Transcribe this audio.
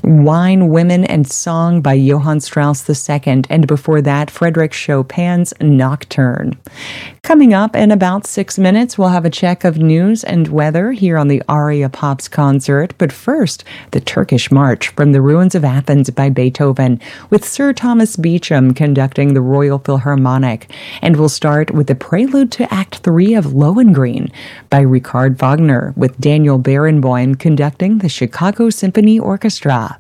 Wine, Women, and Song by Johann Strauss II, and before that, Frédéric Chopin's Nocturne. Coming up in about 6 minutes, we'll have a check of news and weather here on the Aria Pops concert. But first, the Turkish March from the Ruins of Athens by Beethoven, with Sir Thomas Beecham conducting the Royal Philharmonic. And we'll start with the prelude to Act 3 of Lohengrin by Richard Wagner, with Daniel Barenboim conducting the Chicago Symphony Orchestra.